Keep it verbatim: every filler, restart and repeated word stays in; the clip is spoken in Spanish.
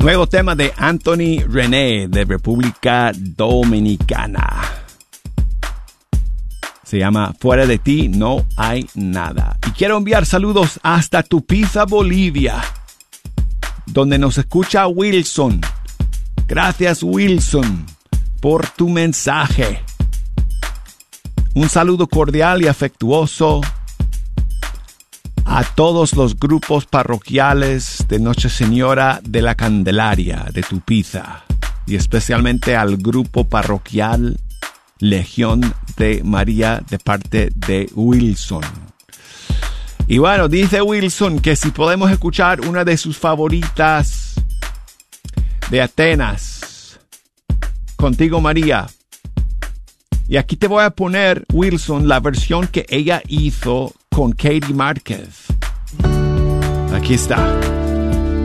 Nuevo tema de Anthony René de República Dominicana. Se llama Fuera de ti no hay nada. Y quiero enviar saludos hasta Tupiza, Bolivia, donde nos escucha Wilson. Gracias, Wilson, por tu mensaje. Un saludo cordial y afectuoso a todos los grupos parroquiales de Noche Señora de la Candelaria de Tupiza y especialmente al grupo parroquial Legión de María de parte de Wilson. Y bueno, dice Wilson que si podemos escuchar una de sus favoritas de Atenas, Contigo María. Y aquí te voy a poner, Wilson, la versión que ella hizo con Katie Márquez. Aquí está.